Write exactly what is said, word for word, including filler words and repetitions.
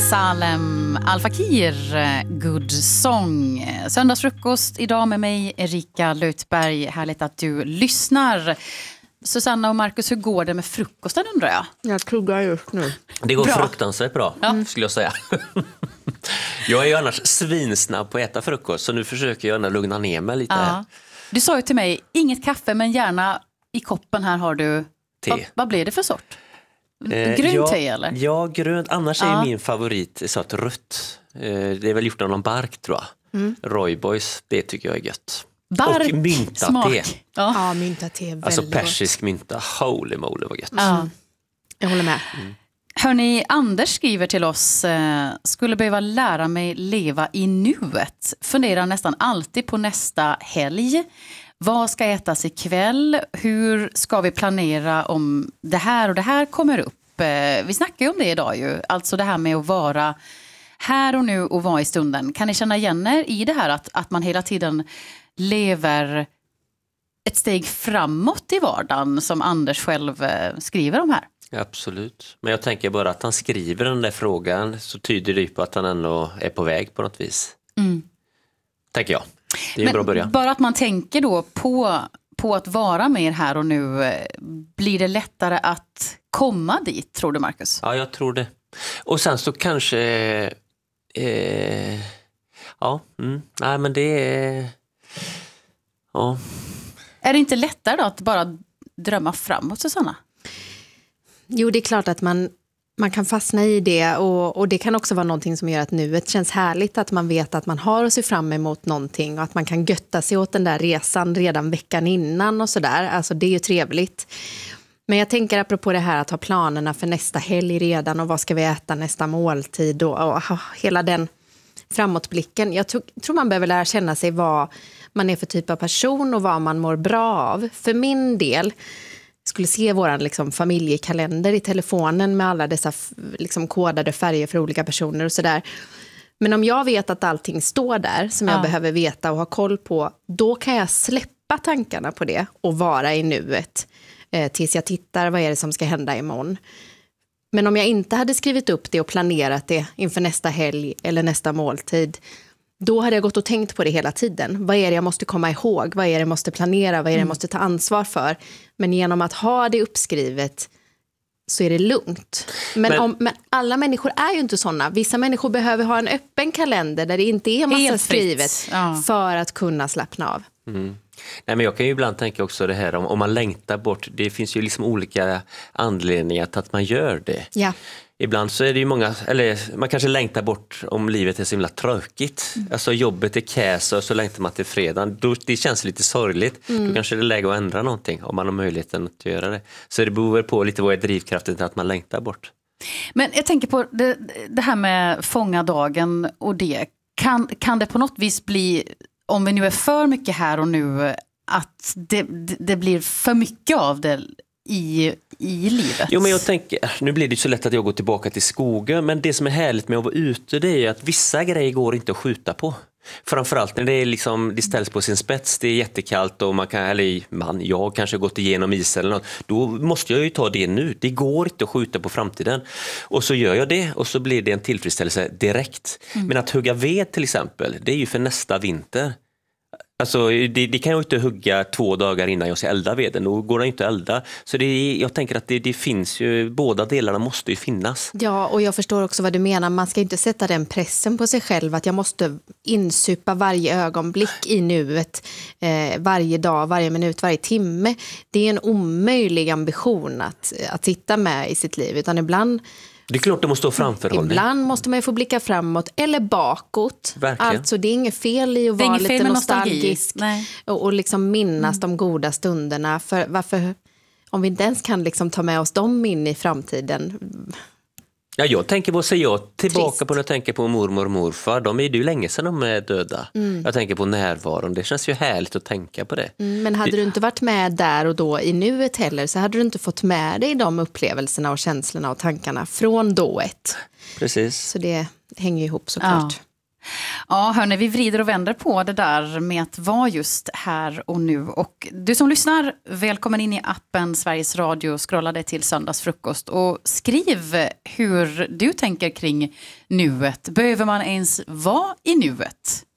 Salem Al Fakir, Good Song. Söndagsfrukost idag med mig, Erika Lutberg. Härligt att du lyssnar. Susanna och Marcus, hur går det med frukosten undrar jag? Jag tuggar just nu. Det går Bra. fruktansvärt bra, ja. skulle jag säga. Jag är ju annars svinsnabb på att äta frukost, så nu försöker jag lugna ner mig lite. Ja. Du sa ju till mig, inget kaffe men gärna i koppen här har du... Te. Vad, vad blir det för sort? Eh, Grönt ja, te eller? Ja, grönt. Annars ja. är min favorit så att rött. Eh, det är väl gjort av någon bark tror jag. Mm. Royboys, det tycker jag är gött. Bark, och mynta smak. te. Ja, ja mynta te är väldigt Alltså persisk mynta. Holy moly vad gött. Ja. Jag håller med. Mm. Hörni, Anders skriver till oss, eh, skulle behöva lära mig leva i nuet. Funderar nästan alltid på nästa helg. Vad ska ätas ikväll? Hur ska vi planera om det här och det här kommer upp? Eh, vi snackar ju om det idag ju. Alltså det här med att vara här och nu och vara i stunden. Kan ni känna igen er i det här att, att man hela tiden lever ett steg framåt i vardagen som Anders själv eh, skriver om här? Absolut. Men jag tänker bara att han skriver den där frågan så tyder det på att han ändå är på väg på något vis. Mm. Tänker jag. Det är Men en bra början. Bara att man tänker då på, på att vara mer här och nu, blir det lättare att komma dit, tror du Marcus? Ja, jag tror det. Och sen så kanske... Eh, ja, mm, nej men det är... Ja. Är det inte lättare då att bara drömma framåt, Susanna? Jo, det är klart att man, man kan fastna i det och, och det kan också vara någonting som gör att nuet känns härligt, att man vet att man har att se fram emot någonting och att man kan götta sig åt den där resan redan veckan innan och sådär. Alltså det är ju trevligt. Men jag tänker apropå det här att ha planerna för nästa helg redan och vad ska vi äta nästa måltid och, och hela den framåtblicken. Jag tror, tror man behöver lära känna sig vad man är för typ av person och vad man mår bra av. För min del skulle se våran liksom familjekalender i telefonen med alla dessa liksom kodade färger för olika personer och sådär. Men om jag vet att allting står där som jag ja. behöver veta och ha koll på, då kan jag släppa tankarna på det och vara i nuet eh, tills jag tittar vad är det som ska hända imorgon. Men om jag inte hade skrivit upp det och planerat det inför nästa helg eller nästa måltid, då hade jag gått och tänkt på det hela tiden. Vad är det jag måste komma ihåg? Vad är det jag måste planera? Vad är det jag måste ta ansvar för? Men genom att ha det uppskrivet så är det lugnt. Men, men, om, men alla människor är ju inte sådana. Vissa människor behöver ha en öppen kalender där det inte är massa skrivet ja. för att kunna slappna av. Mm. Nej, men jag kan ju ibland tänka också det här om, om man längtar bort. Det finns ju liksom olika anledningar till att man gör det. Ja. Ibland så är det ju många, eller man kanske längtar bort om livet är så himla tråkigt. Mm. Alltså jobbet är käs och så längtar man till fredagen. Då, det känns lite sorgligt. Mm. Då kanske det är läge att ändra någonting om man har möjligheten att göra det. Så det beror på lite vad är drivkraften till att man längtar bort. Men jag tänker på det, det här med fånga dagen och det. Kan, kan det på något vis bli, om vi nu är för mycket här och nu, att det, det blir för mycket av det i, i livet? Jo, men jag tänker, nu blir det så lätt att jag går tillbaka till skogen, men det som är härligt med att vara ute, det är att vissa grejer går inte att skjuta på. Framförallt när det, är liksom, det ställs på sin spets, det är jättekallt och man kan, eller man, jag kanske gått igenom isen eller något, då måste jag ju ta det nu. Det går inte att skjuta på framtiden. Och så gör jag det och så blir det en tillfredsställelse direkt. Mm. Men att hugga ved till exempel, det är ju för nästa vinter. Alltså det, det kan jag inte hugga två dagar innan jag ska elda veden. Då går det inte att elda. Så det, jag tänker att det, det finns ju, båda delarna måste ju finnas. Ja, och jag förstår också vad du menar. Man ska inte sätta den pressen på sig själv att jag måste insupa varje ögonblick i nuet. Eh, varje dag, varje minut, varje timme. Det är en omöjlig ambition att, att sitta med i sitt liv. Utan ibland... Det är klart det måste stå framförhållning. Ibland måste man ju få blicka framåt eller bakåt. Verkligen. Alltså det är inget fel i att vara lite nostalgisk och, och liksom minnas mm. de goda stunderna. För varför, om vi inte ens kan liksom ta med oss dem in i framtiden. Ja, jag tänker på, säger jag tillbaka Trist. på när jag tänker på mormor och morfar. De är ju länge sedan de är döda. Mm. Jag tänker på närvaron. Det känns ju härligt att tänka på det. Mm, men hade det... du inte varit med där och då i nuet heller, så hade du inte fått med dig de upplevelserna och känslorna och tankarna från dået. Precis. Så det hänger ihop såklart. Ja. Ja, hörni, vi vrider och vänder på det där med att vara just här och nu. Och du som lyssnar, välkommen in i appen Sveriges Radio. Scrolla dig till söndagsfrukost och skriv hur du tänker kring nuet. Behöver man ens vara i nuet?